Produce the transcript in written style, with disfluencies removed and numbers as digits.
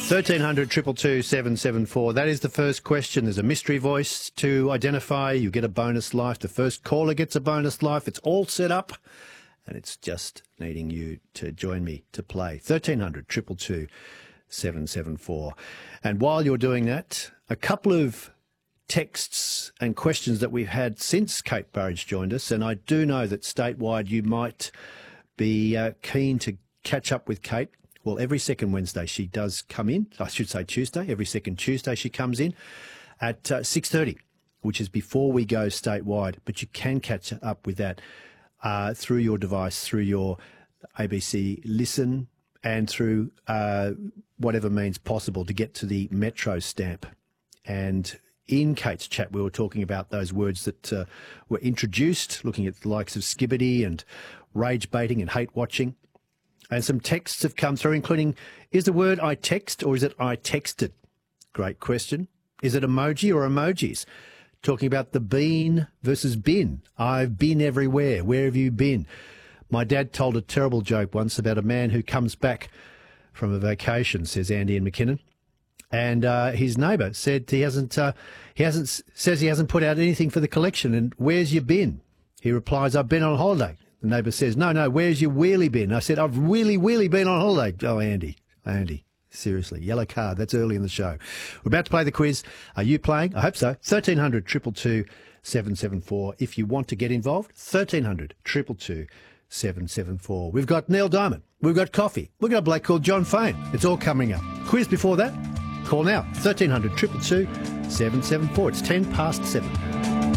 1300 222 774. That is the first question. There's a mystery voice to identify. You get a bonus life. The first caller gets a bonus life. It's all set up, and it's just needing you to join me to play. 1300 222 774. And while you're doing that, a couple of texts and questions that we've had since Kate Burridge joined us, and I do know that statewide you might be keen to catch up with Kate. Well, every second Wednesday she does come in. I should say Tuesday. Every second Tuesday she comes in at 6:30, which is before we go statewide. But you can catch up with that through your device, through your ABC Listen, and through whatever means possible to get to the Metro stamp. And in Kate's chat, we were talking about those words that were introduced, looking at the likes of skibbity and rage baiting and hate watching. And some texts have come through, including, is the word I text or is it I texted? Great question. Is it emoji or emojis? Talking about the bean versus bin. I've been everywhere. Where have you been? My dad told a terrible joke once about a man who comes back from a vacation, says Andy in McKinnon. And his neighbour said he hasn't put out anything for the collection. And where's your bin? He replies, I've been on holiday. The neighbour says, no, where's your wheelie bin? I said, I've really been on holiday. Oh, Andy, seriously, yellow card. That's early in the show. We're about to play the quiz. Are you playing? I hope so. 1300 222 774. If you want to get involved, 1300 222 774. We've got Neil Diamond. We've got coffee. We've got a bloke called John Fane. It's all coming up. Quiz before that? Call now. 1300 222 774. It's 7:10.